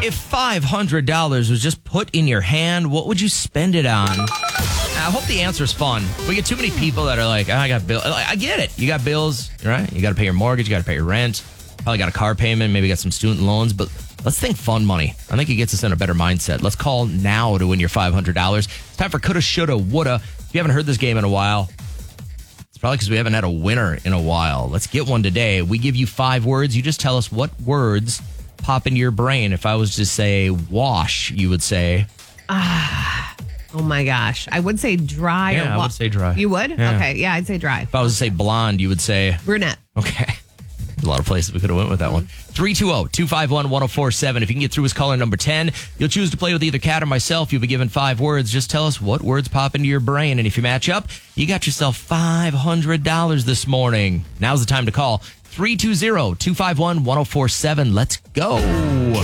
If $500 was just put in your hand, what would you spend it on? I hope the answer is fun. We get too many people that are like, I got bills. I get it. You got bills, right? You got to pay your mortgage. You got to pay your rent. Probably got a car payment. Maybe got some student loans. But let's think fun money. I think it gets us in a better mindset. Let's call now to win your $500. It's time for Coulda, Shoulda, Woulda. If you haven't heard this game in a while, it's probably because we haven't had a winner in a while. Let's get one today. We give you 5 words. You just tell us what words pop into your brain. If I was to say wash, you would say... Oh my gosh. I would say dry. Yeah, I would say dry. You would? Yeah. Okay. Yeah, I'd say dry. If I was to say blonde, you would say... Brunette. Okay. There's a lot of places we could have went with that one. 320-251-1047. If you can get through as caller number 10, you'll choose to play with either Kat or myself. You'll be given 5 words. Just tell us what words pop into your brain. And if you match up, you got yourself $500 this morning. Now's the time to call. 320-251-1047. Let's go.